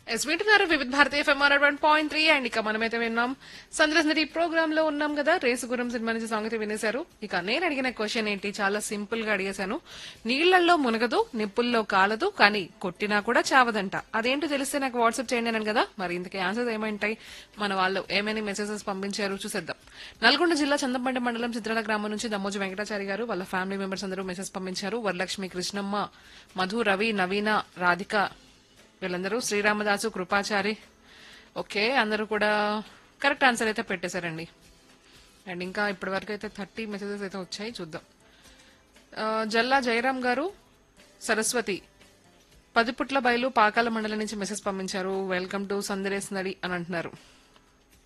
Yes వింటున్నారు వివిధ భారతీయ FM 101.3 and ఇక మనమైతే విన్నాం సంద్రస్నరి ప్రోగ్రామ్ లో ఉన్నాం కదా రేసు గురం సినిమా నుంచి సాంగ్ అయితే వినేశారు. ఇక నేను అడిగిన క్వశ్చన్ ఏంటి చాలా సింపుల్ గా అడిగేశాను. నీళ్లలో మునగదు నిప్పుల్లో కాలదు కానీ కొట్టినా కూడా చావదంట. అదేంటో తెలిస్తే నాకు వాట్సాప్ చేయండి అన్నాను కదా. మరి ఇంతకీ ఆన్సర్స్ ఏమంటాయి, మన వాళ్ళు ఏమైనా మెసేజెస్ పంపించారు చూసేద్దాం. నల్గొండ జిల్లా చందంపంట మండలం చిత్రాల గ్రామం నుంచి దమ్మోజు వెంకటాచారి గారు వాళ్ళ ఫ్యామిలీ మెంబర్స్ అందరూ మెసేజ్ పంపించారు. వరలక్ష్మి, కృష్ణమ్మ, మధు, రవి, నవీన, రాధిక వీళ్ళందరూ, శ్రీరామదాసు, కృపాచారి. ఓకే, అందరూ కూడా కరెక్ట్ ఆన్సర్ అయితే పెట్టేశారండి. అండ్ ఇంకా ఇప్పటి వరకు అయితే 30 మెసేజెస్ అయితే వచ్చాయి, చూద్దాం. జల్లా జయరాం గారు సరస్వతి పదిపుట్ల బయలు పాకాల మండలం నుంచి మెసేజ్ పంపించారు. వెల్కమ్ టు సందరేస్ నడి అని అంటున్నారు.